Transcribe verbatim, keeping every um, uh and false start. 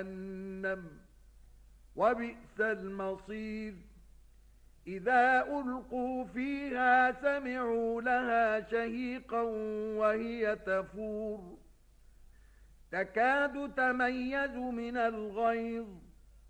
جهنم وبئس المصير. إذا ألقوا فيها سمعوا لها شهيقا وهي تفور تكاد تميز من الغيظ